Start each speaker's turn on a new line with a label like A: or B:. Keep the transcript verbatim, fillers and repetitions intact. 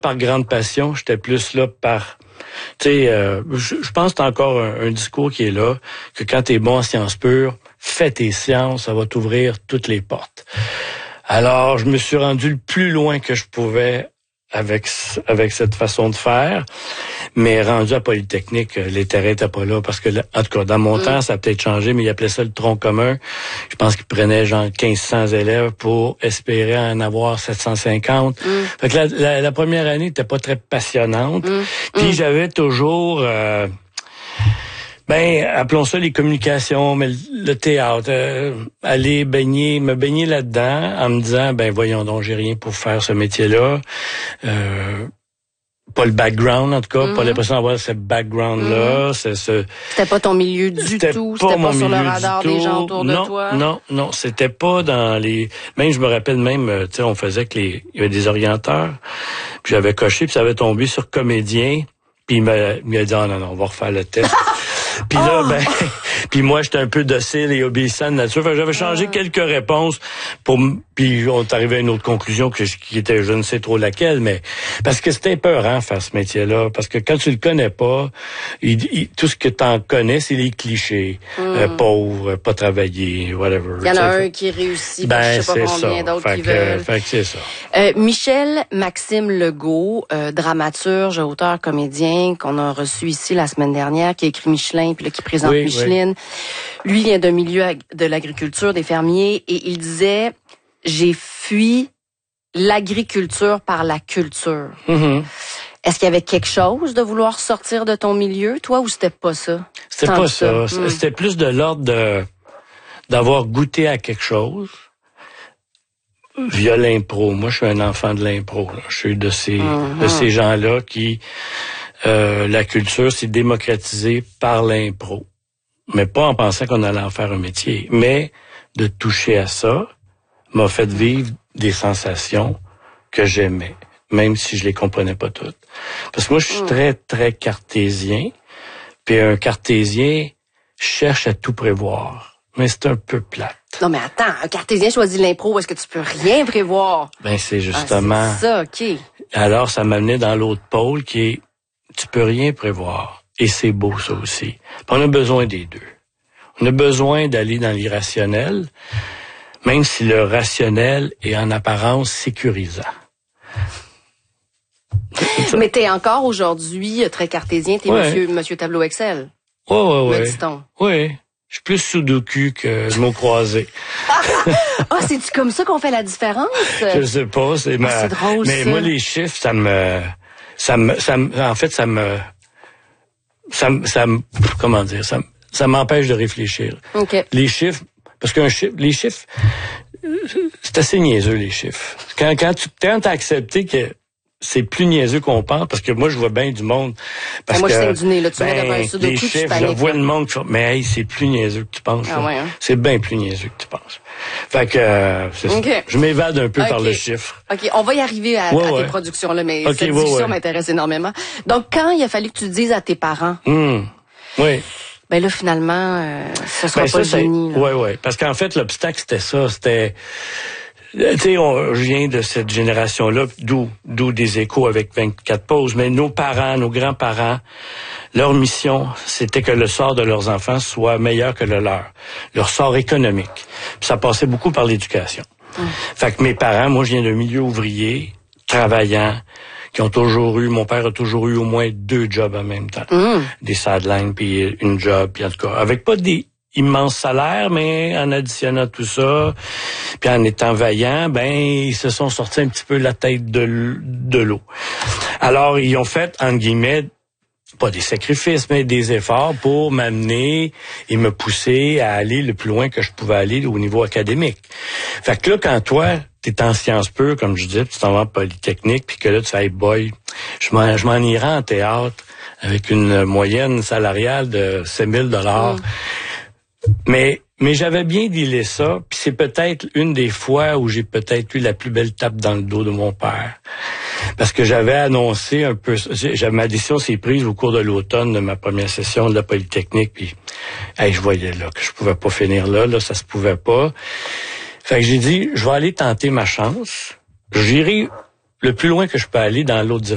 A: par grande passion, j'étais plus là par... Tu sais, euh, je, je pense que c'est encore un, un discours qui est là, que quand t'es bon en sciences pures, fais tes sciences, ça va t'ouvrir toutes les portes. Alors, je me suis rendu le plus loin que je pouvais avec avec cette façon de faire, mais rendu à Polytechnique, les terrains étaient pas là, parce que, en tout cas, dans mon mmh. temps, ça a peut-être changé, mais ils appelaient ça le tronc commun. Je pense qu'ils prenaient genre quinze cents élèves pour espérer en avoir sept cent cinquante. Mmh. Fait que la, la, la première année n'était pas très passionnante. Mmh. Puis mmh. j'avais toujours... Euh, Ben, appelons ça les communications, mais le théâtre, euh, aller baigner, me baigner là-dedans, en me disant, ben voyons donc, j'ai rien pour faire ce métier-là. Euh, pas le background, en tout cas, mm-hmm. pas l'impression d'avoir ce background-là. Mm-hmm. C'est ce... C'était
B: pas ton milieu du
A: c'était
B: tout,
A: pas
B: c'était
A: mon
B: pas sur le
A: milieu
B: radar des gens autour
A: non,
B: de toi.
A: Non, non, c'était pas dans les... Même, je me rappelle même, tu sais, on faisait que les... Il y avait des orienteurs, puis j'avais coché, puis ça avait tombé sur comédien, puis il m'a, il m'a dit, ah, non, non, on va refaire le test. Puis là, oh! ben, puis moi, j'étais un peu docile et obéissant de nature. Fait que j'avais changé oh. quelques réponses pour, puis on est arrivé à une autre conclusion que, qui était, je ne sais trop laquelle, mais parce que c'était épeurant faire ce métier-là, parce que quand tu le connais pas, il, il, tout ce que t'en connais, c'est les clichés, mm. euh, pauvre, pas travailler, whatever.
B: Il y en a un qui réussit, ben, je sais pas combien d'autres
A: fait
B: qui
A: que,
B: veulent.
A: Fait que c'est ça.
B: Euh, Michel Maxime Legault, euh, dramaturge, auteur, comédien, qu'on a reçu ici la semaine dernière, qui a écrit Michelin, puis là, qui présente oui, Micheline. Oui. Lui vient d'un milieu de l'agriculture, des fermiers, et il disait, j'ai fui l'agriculture par la culture. Mm-hmm. Est-ce qu'il y avait quelque chose de vouloir sortir de ton milieu, toi, ou c'était pas ça?
A: C'était
B: Tant
A: pas ça. ça.
B: Mm.
A: C'était plus de l'ordre de d'avoir goûté à quelque chose via l'impro. Moi, je suis un enfant de l'impro. Là. Je suis de ces mm-hmm. de ces gens-là qui euh, la culture s'est démocratisée par l'impro, mais pas en pensant qu'on allait en faire un métier, mais de toucher à ça m'a fait vivre des sensations que j'aimais, même si je les comprenais pas toutes. Parce que moi, je suis très, très cartésien, puis un cartésien cherche à tout prévoir, mais c'est un peu plate.
B: Non, mais attends, un cartésien choisit l'impro, est-ce que tu peux rien prévoir?
A: Ben, c'est justement...
B: Ah, c'est ça, OK.
A: Alors, ça m'amenait dans l'autre pôle qui est, tu peux rien prévoir. Et c'est beau, ça aussi. Puis on a besoin des deux. On a besoin d'aller dans l'irrationnel, même si le rationnel est en apparence sécurisant.
B: Mais t'es encore aujourd'hui très cartésien, t'es ouais. monsieur, monsieur tableau Excel.
A: Oui, oui, oui.
B: Me dit-on.
A: Oui. Je suis plus sudoku que mot croisé.
B: Ah, oh, c'est-tu comme ça qu'on fait la différence?
A: Je sais pas, c'est ma...
B: Oh, c'est drôle,
A: mais
B: ça.
A: moi, les chiffres, ça me... Ça me... Ça me... En fait, ça me... Ça me... Ça me... Comment dire? Ça, ça m'empêche de réfléchir.
B: Okay.
A: Les chiffres... Parce qu'un chiffre... Les chiffres... C'est assez niaiseux, les chiffres. Quand, quand tu quand t'as accepté que c'est plus niaiseux qu'on pense, parce que moi, je vois bien du monde. Parce
B: moi,
A: que,
B: je sais du nez, là, tu
A: ben,
B: mets devant un sudoku,
A: les
B: tu
A: chiffres,
B: paniques.
A: je vois le monde qui fait, mais hey, c'est plus niaiseux que tu penses.
B: Ah ouais, hein?
A: C'est bien plus niaiseux que tu penses. Fait que, euh, c'est
B: okay.
A: ça. Je m'évade un peu
B: okay.
A: par le chiffre.
B: OK, on va y arriver à,
A: ouais,
B: à
A: ouais.
B: tes productions, là, mais
A: okay,
B: cette
A: ouais,
B: discussion
A: ouais.
B: m'intéresse énormément. Donc, quand il a fallu que tu dises à tes parents,
A: mmh. oui.
B: ben là, finalement, euh, ce sera
A: ben,
B: pas
A: ça,
B: le génie.
A: Oui, oui. Parce qu'en fait, l'obstacle, c'était ça. C'était... Tu sais, je viens de cette génération-là, d'où d'où des échos avec vingt-quatre pauses, mais nos parents, nos grands-parents, leur mission, c'était que le sort de leurs enfants soit meilleur que le leur. Leur sort économique. Puis ça passait beaucoup par l'éducation. Mmh. Fait que mes parents, moi, je viens d'un milieu ouvrier, travaillant, qui ont toujours eu, mon père a toujours eu au moins deux jobs en même temps. Mmh. Des sidelines, puis une job, puis en tout cas, avec pas des immenses salaires, mais en additionnant tout ça, puis en étant vaillants, ben, ils se sont sortis un petit peu la tête de, de l'eau. Alors, ils ont fait, entre guillemets, pas des sacrifices, mais des efforts pour m'amener et me pousser à aller le plus loin que je pouvais aller au niveau académique. Fait que là, quand toi, t'es en sciences pures, comme je disais, puis tu t'en vas en Polytechnique, puis que là, tu fais, hey boy, je m'en, je m'en irai en théâtre avec une moyenne salariale de sept mille dollars. Mmh. Mais mais j'avais bien dealé ça, puis c'est peut-être une des fois où j'ai peut-être eu la plus belle tape dans le dos de mon père. Parce que j'avais annoncé un peu... J'avais, ma décision s'est prise au cours de l'automne de ma première session de la Polytechnique, puis hey, je voyais là que je pouvais pas finir là, là, ça se pouvait pas. Fait que j'ai dit, je vais aller tenter ma chance. J'irai le plus loin que je peux aller dans l'autre direction.